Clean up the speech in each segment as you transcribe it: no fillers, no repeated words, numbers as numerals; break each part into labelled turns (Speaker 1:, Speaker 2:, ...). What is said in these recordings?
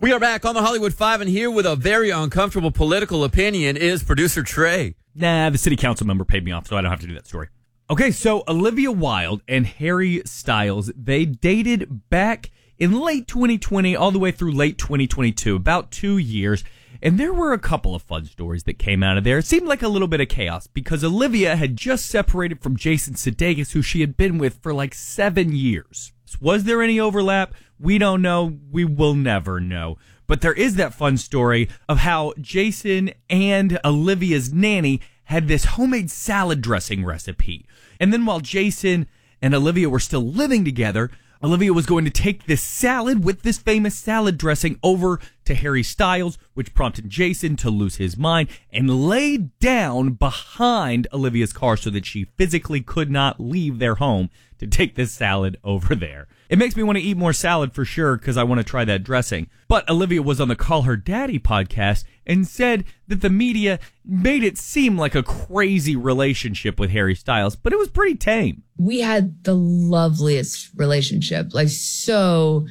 Speaker 1: We are back on the Hollywood Five, and here with a very uncomfortable political opinion is producer Trey.
Speaker 2: Nah, the city council member paid me off, so I don't have to do that story. Okay, so Olivia Wilde and Harry Styles, they dated back in late 2020 all the way through late 2022, about 2 years. And there were a couple of fun stories that came out of there. It seemed like a little bit of chaos because Olivia had just separated from Jason Sudeikis, who she had been with for like 7 years. Was there any overlap? We don't know. We will never know. But there is that fun story of how Jason and Olivia's nanny had this homemade salad dressing recipe. And then while Jason and Olivia were still living together, Olivia was going to take this salad with this famous salad dressing over to Harry Styles, which prompted Jason to lose his mind and lay down behind Olivia's car so that she physically could not leave their home to take this salad over there. It makes me want to eat more salad for sure because I want to try that dressing. But Olivia was on the Call Her Daddy podcast and said that the media made it seem like a crazy relationship with Harry Styles, but it was pretty tame.
Speaker 3: We had the loveliest relationship, like so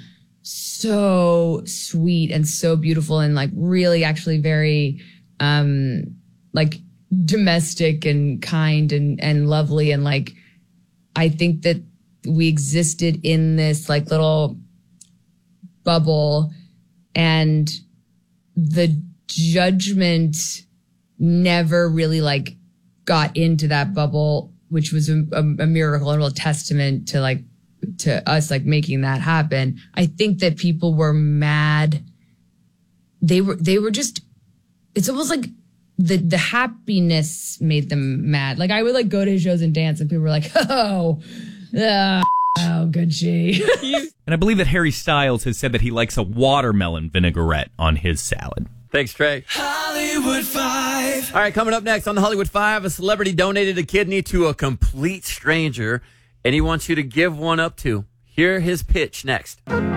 Speaker 3: sweet and so beautiful and like really actually very like domestic and kind and lovely. And like, I think that we existed in this like little bubble, and the judgment never really like got into that bubble, which was a miracle, a real testament to us like making that happen. I think that people were mad. They were just, it's almost like the happiness made them mad. Like I would like go to his shows and dance and people were like, oh, good she.
Speaker 2: And I believe that Harry Styles has said that he likes a watermelon vinaigrette on his salad.
Speaker 1: Thanks, Trey.
Speaker 4: Hollywood Five.
Speaker 1: All right, coming up next on the Hollywood Five, a celebrity donated a kidney to a complete stranger, and he wants you to give one up to. Hear his pitch next.